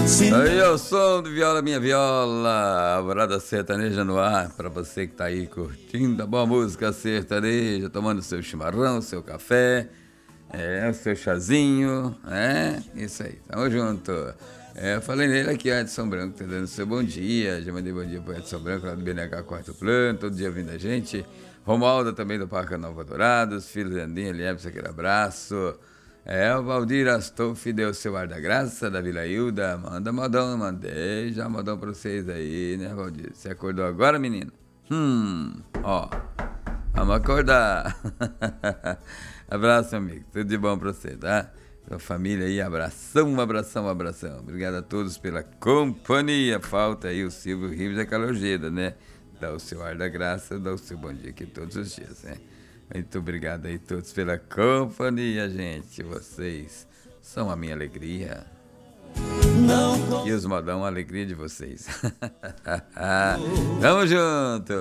Aí é o som do Viola Minha Viola, Alvorada Sertaneja no ar, pra você que tá aí curtindo a boa música sertaneja, tomando seu chimarrão, seu café, o seu chazinho, isso aí, tamo junto. Eu falei nele aqui, Edson Branco, tá dando seu bom dia, já mandei bom dia pro Edson Branco lá do BNH Quarto Plano, todo dia vindo a gente. Romalda também do Parque Nova Dourados, filho de Andinha, Liebs, aquele abraço. O Valdir Astolfi deu seu ar da graça da Vila Hilda. Manda modão, mandei já modão pra vocês aí, né, Valdir? Você acordou agora, menino? Vamos acordar. Abraço, amigo. Tudo de bom pra você, tá? Sua família aí, abração, abração, abração. Obrigado a todos pela companhia. Falta aí o Silvio Rives e a Calogeda, né? Dá o seu ar da graça, dá o seu bom dia aqui todos os dias, né? Muito obrigado aí todos pela companhia, gente. Vocês são a minha alegria. E os modão, a alegria de vocês. Tamo junto.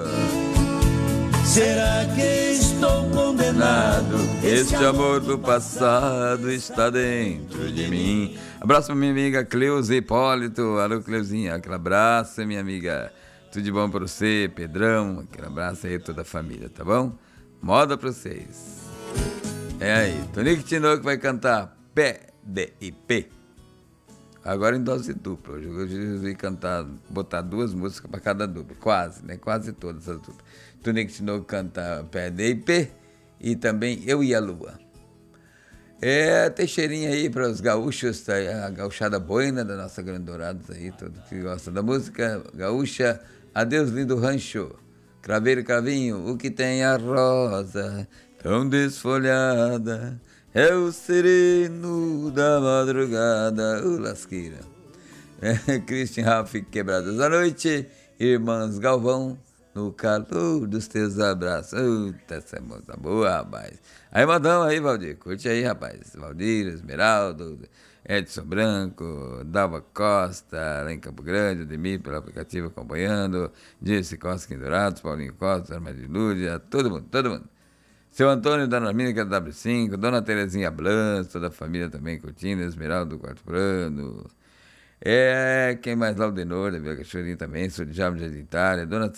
Será que estou condenado? Este amor do passado está dentro de mim. Abraço pra minha amiga Cleusa Hipólito. Alô, Cleuzinha. Aquele abraço, minha amiga. Tudo de bom pra você, Pedrão. Aquele abraço aí, toda a família, tá bom? Moda pra vocês. Aí, Tonico Tinoco vai cantar PDIP. Agora em dose dupla. Hoje eu resolvi cantar, botar 2 músicas pra cada dupla. Quase, né? Quase todas as duplas. Tonico Tinoco canta PDIP e também Eu e a Lua. Teixeirinha aí para os gaúchos, tá? A gauchada boina da nossa Grande Dourados aí, todo que gosta da música gaúcha. Adeus, lindo rancho. Craveiro e cravinho, o que tem a rosa tão desfolhada é o sereno da madrugada, o lasqueira. Christian Ralph, Quebradas da Noite, Irmãs Galvão, no calor dos teus abraços. Essa é moça boa, rapaz. Aí, modão aí, Valdir, curte aí, rapaz. Valdir, Esmeraldo, Edson Branco, Dalva Costa, lá em Campo Grande, Ademir pelo aplicativo acompanhando, Dirce Costa aqui em Dourados, Paulinho Costa, Armando de Lúdia, todo mundo. Seu Antônio, Dona Armina, que é da W5, Dona Terezinha Blanc, toda a família também curtindo, Esmeraldo do Quarto Plano. Quem mais lá, o Denor, da Vila Cachoeirinha também, sou de Diabo de Itália, Dona